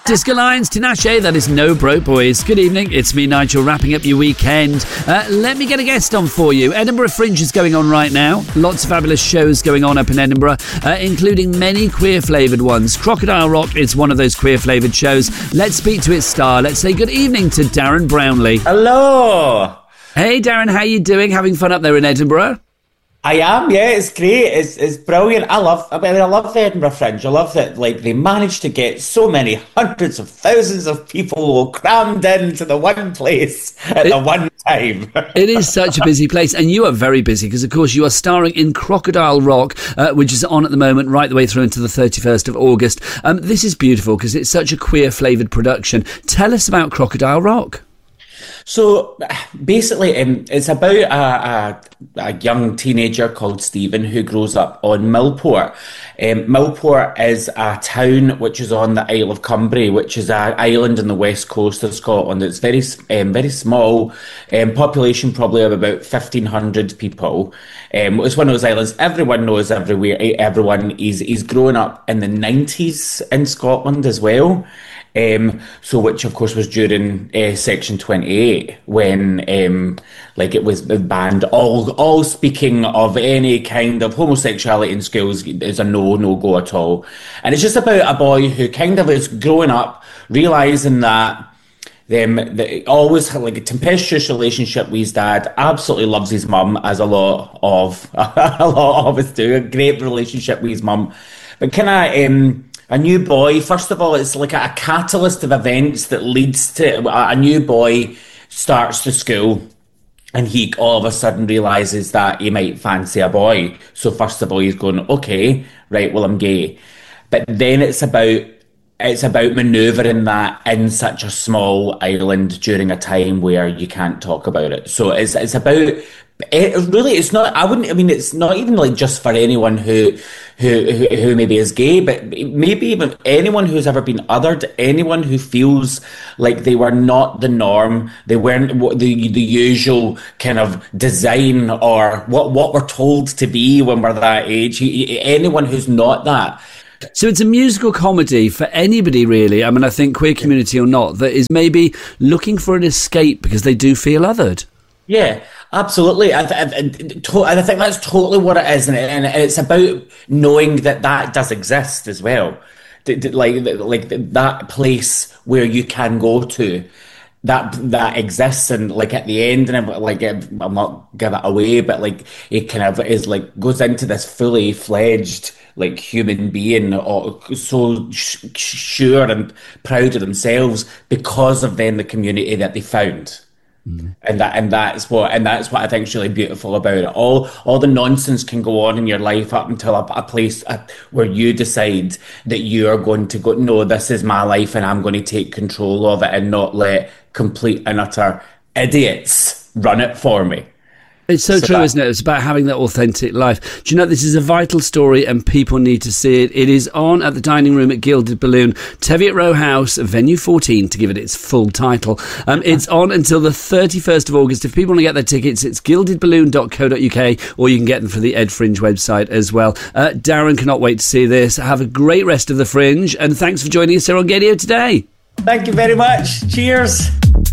Disco Lions, Tinashe, that is No Broke Boys. Good evening, it's me, Nigel, wrapping up your weekend. Let me get a guest on for you. Edinburgh Fringe is going on right now. Lots of fabulous shows going on up in Edinburgh, including many queer-flavoured ones. Crocodile Rock is one of those queer-flavoured shows. Let's speak to its star. Let's say good evening to Darren Brownlee. Hello. Hey, Darren, how you doing? Having fun up there in Edinburgh? I am, yeah, it's great, it's brilliant. I love the Edinburgh Fringe. I love that, like, they managed to get so many hundreds of thousands of people crammed into the one place at the one time. It is such a busy place, and you are very busy because, of course, you are starring in Crocodile Rock, which is on at the moment right the way through until the 31st of August. This is beautiful because it's such a queer-flavoured production. Tell us about Crocodile Rock. So basically, it's about a young teenager called Stephen who grows up on Millport. Millport is a town which is on the Isle of Cumbrae, which is an island on the west coast of Scotland. It's very small, population probably of about 1,500 people. It's one of those islands everyone knows everyone. He's growing up in the 90s in Scotland as well. So which of course was during Section 28 when it was banned. All speaking of any kind of homosexuality in schools is a no go at all. And it's just about a boy who kind of is growing up, realising that always had like a tempestuous relationship with his dad, absolutely loves his mum, as a lot of us do, a great relationship with his mum. But a new boy, first of all, it's like a catalyst of events that leads to a new boy starts the school and he all of a sudden realises that he might fancy a boy. So first of all, he's going, okay, right, well, I'm gay. But then it's about manoeuvring that in such a small island during a time where you can't talk about it. So it's about... It's not. I wouldn't. I mean, it's not even like just for anyone who maybe is gay, but maybe even anyone who's ever been othered, anyone who feels like they were not the norm, they weren't the usual kind of design or what we're told to be when we're that age. Anyone who's not that. So it's a musical comedy for anybody, really. I mean, I think queer community or not, that is maybe looking for an escape because they do feel othered. Yeah, absolutely. I think that's totally what it is, and it's about knowing that does exist as well. Like that place where you can go to, that exists, and like at the end, and I'll not give it away, but like it kind of is like goes into this fully fledged like human being, or so sure and proud of themselves because of then the community that they found. Mm. And that's what I think is really beautiful about it. All the nonsense can go on in your life up until a place where you decide that you are going to go, no, this is my life and I'm going to take control of it and not let complete and utter idiots run it for me. It's so true, isn't it? It's about having that authentic life. Do you know, this is a vital story and people need to see it. It is on at the Dining Room at Gilded Balloon, Teviot Row House, Venue 14, to give it its full title. It's on until the 31st of August. If people want to get their tickets, it's gildedballoon.co.uk, or you can get them for the Ed Fringe website as well. Darren cannot wait to see this. Have a great rest of the Fringe, and thanks for joining us here on Gaydio today. Thank you very much. Cheers.